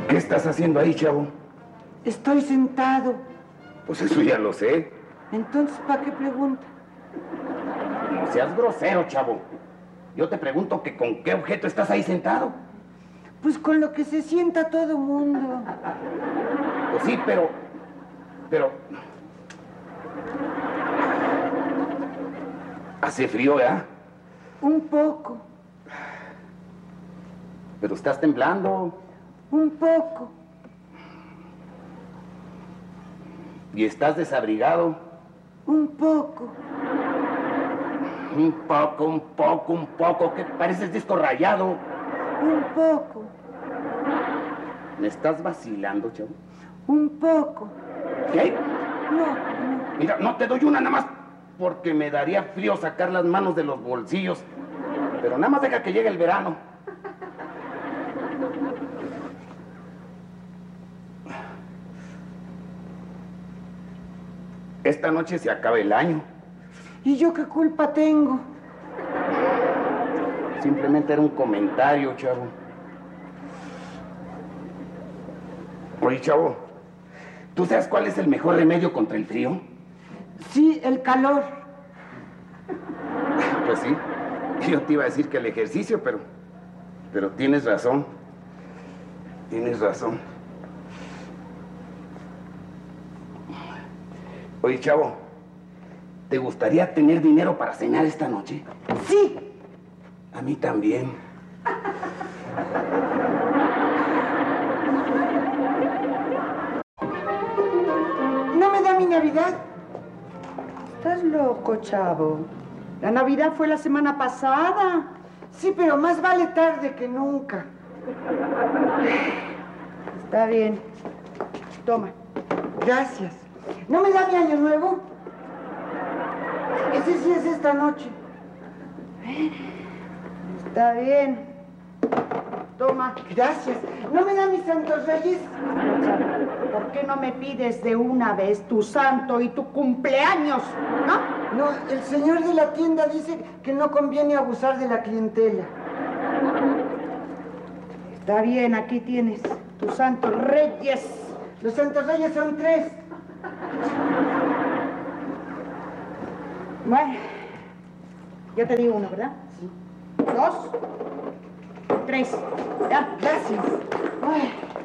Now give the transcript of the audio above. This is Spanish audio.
¿Qué estás haciendo ahí, chavo? Estoy sentado. Pues eso ya lo sé. Entonces, ¿para qué pregunta? No seas grosero, chavo. Yo te pregunto que con qué objeto estás ahí sentado. Pues con lo que se sienta todo mundo. Pues sí, pero... Hace frío, ¿verdad? Un poco. Pero estás temblando. Un poco. ¿Y estás desabrigado? Un poco. Un poco, que pareces disco rayado. Un poco. ¿Me estás vacilando, chavo? Un poco. ¿Qué? No. Mira, no te doy una nada más porque me daría frío sacar las manos de los bolsillos. Pero nada más deja que llegue el verano. Esta noche se acaba el año. ¿Y yo qué culpa tengo? Simplemente era un comentario, chavo. Oye, chavo, ¿tú sabes cuál es el mejor remedio contra el frío? Sí, el calor. Pues sí, yo te iba a decir que el ejercicio, pero tienes razón. Tienes razón. Oye, chavo, ¿te gustaría tener dinero para cenar esta noche? Sí. A mí también. ¿No me da mi Navidad? Estás loco, chavo. La Navidad fue la semana pasada. Sí, pero más vale tarde que nunca. Está bien. Toma. Gracias. ¿No me da mi año nuevo? Ese sí es esta noche. Está bien. Toma. Gracias. ¿No me da mis santos reyes? ¿Por qué no me pides de una vez tu santo y tu cumpleaños, no? No, el señor de la tienda dice que no conviene abusar de la clientela. Está bien, aquí tienes tus santos reyes. Los santos reyes son 3. Bueno, ya te di uno, ¿verdad? Sí. 2, 3. Ya. Gracias. Ay.